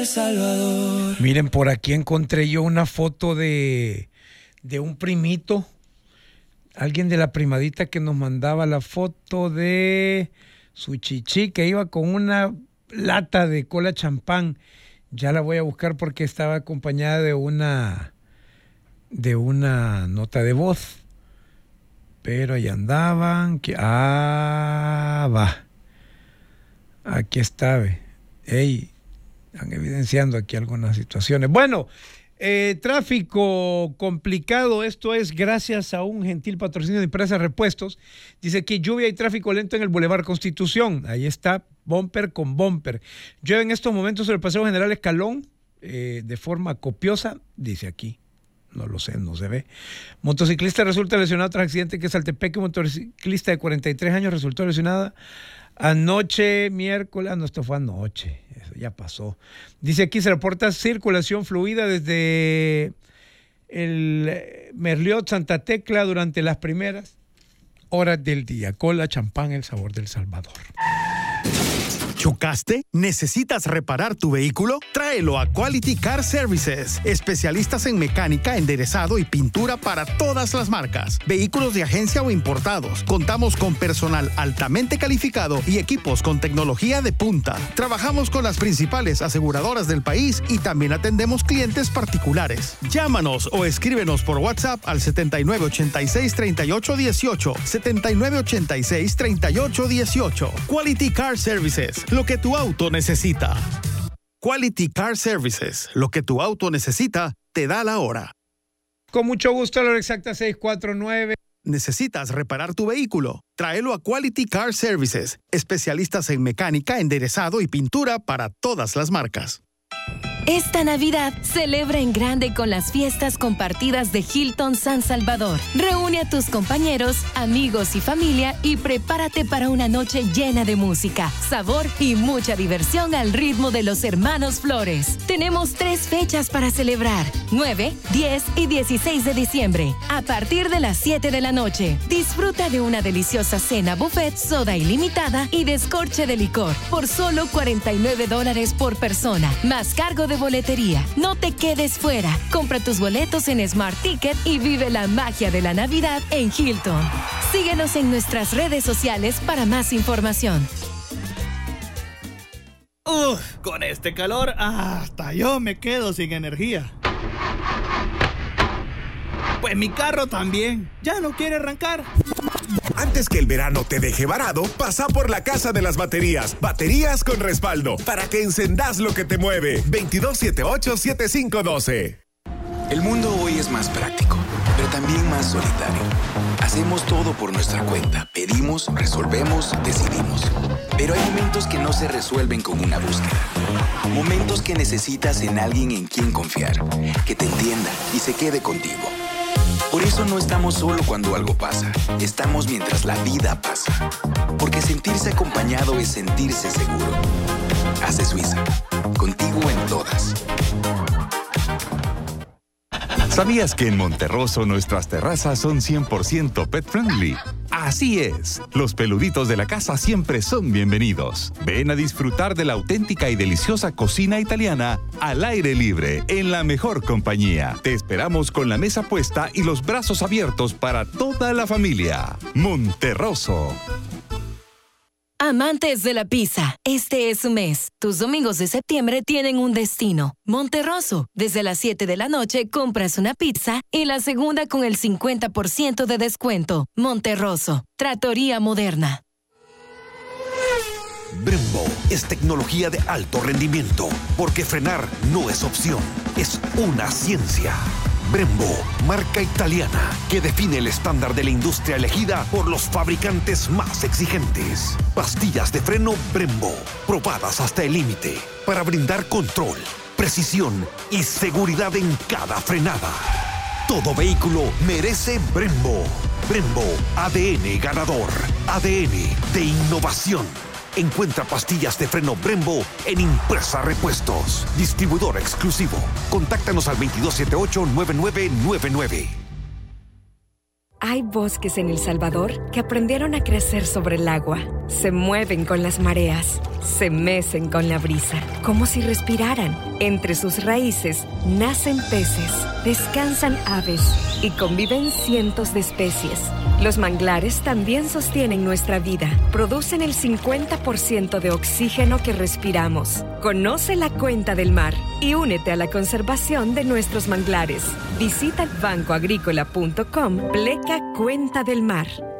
El Salvador. Miren, por aquí encontré yo una foto de un primito. Alguien de la primadita que nos mandaba la foto de su chichi que iba con una lata de cola champán. Ya la voy a buscar porque estaba acompañada de una nota de voz. Pero ahí andaban. Va. Aquí está, ve. Ey, están evidenciando aquí algunas situaciones. Bueno, tráfico complicado. Esto es gracias a un gentil patrocinio de Empresa Repuestos. Dice que lluvia y tráfico lento en el Boulevard Constitución. Ahí está, bumper con bumper. Llueve en estos momentos en el Paseo General Escalón de forma copiosa, dice aquí. No lo sé, no se ve. Motociclista resulta lesionado tras accidente que Saltepeque. Motociclista de 43 años resultó lesionada anoche, miércoles. No, esto fue anoche. Eso ya pasó. Dice aquí, se reporta circulación fluida desde el Merliot Santa Tecla durante las primeras horas del día. Cola, champán, el sabor del Salvador. ¿Chocaste? ¿Necesitas reparar tu vehículo? Tráelo a Quality Car Services, especialistas en mecánica, enderezado y pintura para todas las marcas. Vehículos de agencia o importados. Contamos con personal altamente calificado y equipos con tecnología de punta. Trabajamos con las principales aseguradoras del país y también atendemos clientes particulares. Llámanos o escríbenos por WhatsApp al 7986-3818. 7986-3818. Quality Car Services. Lo que tu auto necesita. Quality Car Services. Lo que tu auto necesita, te da la hora. Con mucho gusto, la hora exacta 6:49. ¿Necesitas reparar tu vehículo? Tráelo a Quality Car Services. Especialistas en mecánica, enderezado y pintura para todas las marcas. Esta Navidad celebra en grande con las fiestas compartidas de Hilton San Salvador. Reúne a tus compañeros, amigos y familia y prepárate para una noche llena de música, sabor y mucha diversión al ritmo de los hermanos Flores. Tenemos 3 fechas para celebrar: 9, 10 y 16 de diciembre. A partir de las 7 de la noche, disfruta de una deliciosa cena buffet, soda ilimitada y descorche de licor por solo $49 por persona, más cargo de boletería. No te quedes fuera. Compra tus boletos en Smart Ticket y vive la magia de la Navidad en Hilton. Síguenos en nuestras redes sociales para más información. Con este calor, hasta yo me quedo sin energía. Pues mi carro también. Ya no quiere arrancar. Antes que el verano te deje varado, pasa por la Casa de las Baterías. Baterías con respaldo, para que encendás lo que te mueve. 2278-7512. El mundo hoy es más práctico, pero también más solitario. Hacemos todo por nuestra cuenta. Pedimos, resolvemos, decidimos. Pero hay momentos que no se resuelven con una búsqueda. Momentos que necesitas en alguien en quien confiar, que te entienda y se quede contigo. Por eso no estamos solo cuando algo pasa, estamos mientras la vida pasa. Porque sentirse acompañado es sentirse seguro. Hace Suiza, contigo en todas. ¿Sabías que en Monterroso nuestras terrazas son 100% pet friendly? Así es, los peluditos de la casa siempre son bienvenidos. Ven a disfrutar de la auténtica y deliciosa cocina italiana al aire libre, en la mejor compañía. Te esperamos con la mesa puesta y los brazos abiertos para toda la familia. Monterroso. Amantes de la pizza, este es su mes. Tus domingos de septiembre tienen un destino. Monterroso. Desde las 7 de la noche compras una pizza y la segunda con el 50% de descuento. Monterroso. Trattoria moderna. Brembo es tecnología de alto rendimiento, porque frenar no es opción, es una ciencia. Brembo, marca italiana que define el estándar de la industria elegida por los fabricantes más exigentes. Pastillas de freno Brembo, probadas hasta el límite, para brindar control, precisión y seguridad en cada frenada. Todo vehículo merece Brembo. Brembo, ADN ganador, ADN de innovación. Encuentra pastillas de freno Brembo en Impresa Repuestos. Distribuidor exclusivo. Contáctanos al 2278-9999. Hay bosques en El Salvador que aprendieron a crecer sobre el agua se mueven con las mareas, se mecen con la brisa, como si respiraran. Entre sus raíces nacen peces, descansan aves y conviven cientos de especies. Los manglares también sostienen nuestra vida, producen el 50% de oxígeno que respiramos. Conoce la cuenta del mar y únete a la conservación de nuestros manglares. Visita bancoagrícola.com/Cuenta del Mar.